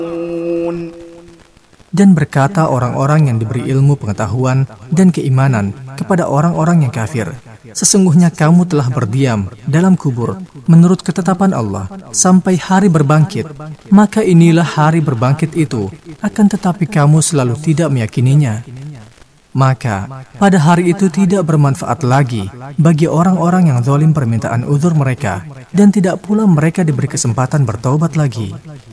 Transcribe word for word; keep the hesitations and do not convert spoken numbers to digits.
Dan berkata orang-orang yang diberi ilmu pengetahuan dan keimanan kepada orang-orang yang kafir, sesungguhnya kamu telah berdiam dalam kubur menurut ketetapan Allah sampai hari berbangkit. Maka inilah hari berbangkit itu, akan tetapi kamu selalu tidak meyakininya. Maka pada hari itu tidak bermanfaat lagi bagi orang-orang yang zalim permintaan uzur mereka, dan tidak pula mereka diberi kesempatan bertaubat lagi.